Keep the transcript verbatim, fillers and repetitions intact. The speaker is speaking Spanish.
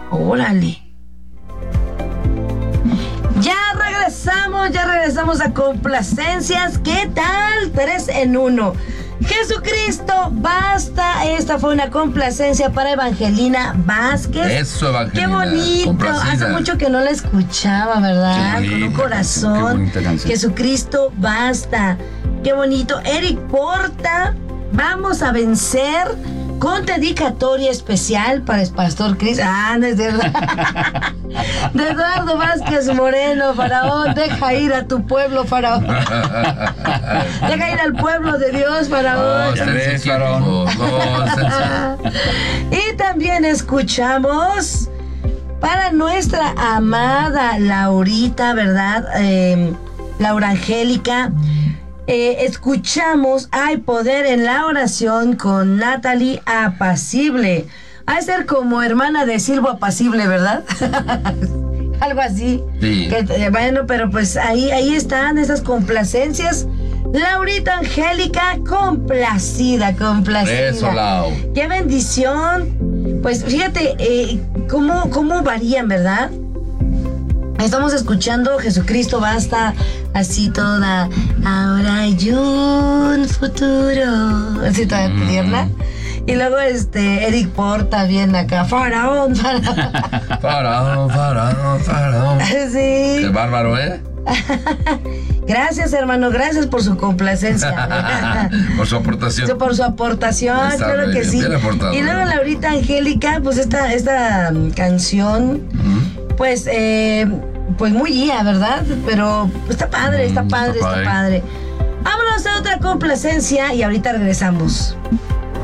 Órale. Ya regresamos, ya regresamos a Complacencias. ¿Qué tal? Tres en uno. Jesucristo, basta. Esta fue una complacencia para Evangelina Vázquez. Eso, Evangelina. Qué bonito. Complacida. Hace mucho que no la escuchaba, ¿verdad? Qué Con un corazón. Qué bonita canción. Jesucristo, basta. Qué bonito. Eric Porta, vamos a vencer. Con dedicatoria especial para el Pastor Cris. Ah, no es verdad. De Eduardo Vázquez Moreno, Faraón, deja ir a tu pueblo, Faraón. Deja ir al pueblo de Dios, Faraón. Dos, tres, Faraón. Dos, tres. Y también escuchamos para nuestra amada Laurita, ¿verdad? Eh, Laura Angélica. Eh, escuchamos Hay poder en la oración con Natalie Apacible. Ha de ser como hermana de Silvo Apacible, ¿verdad? Algo así. Sí. Que, eh, bueno, pero pues ahí, ahí están esas complacencias. Laurita Angélica, complacida, complacida. Eso, Lau. Qué bendición. Pues fíjate eh, cómo, cómo varían, ¿verdad? Estamos escuchando Jesucristo basta, así toda, ahora hay un futuro, así toda mm. tierna. Y luego este Eric Porta viene acá, Faraón, Faraón. Faraón, Faraón, Faraón. Sí. Qué bárbaro, ¿eh? Gracias, hermano, gracias por su complacencia. Por su aportación. Por su aportación, Está claro que bien, sí. bien aportado, Y luego ¿no? Laurita Angélica, pues esta, esta um, canción, mm. pues, eh, pues muy guía, ¿verdad? Pero está padre, está padre, mm, está está padre. Vámonos a otra complacencia y ahorita regresamos.